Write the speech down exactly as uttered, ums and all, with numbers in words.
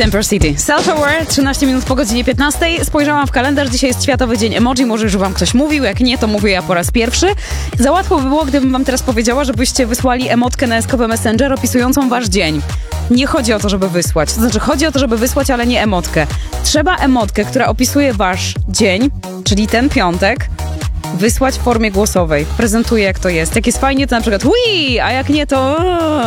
Temper City. Self-aware, trzynaście minut po godzinie piętnastej. Spojrzałam w kalendarz, dzisiaj jest Światowy Dzień Emoji. Może już wam ktoś mówił, jak nie, to mówię ja po raz pierwszy. Za łatwo by było, gdybym wam teraz powiedziała, żebyście wysłali emotkę na S K P Messenger opisującą wasz dzień. Nie chodzi o to, żeby wysłać. To znaczy, chodzi o to, żeby wysłać, ale nie emotkę. Trzeba emotkę, która opisuje wasz dzień, czyli ten piątek, wysłać w formie głosowej. Prezentuje, jak to jest. Jak jest fajnie, to na przykład ui, a jak nie, to...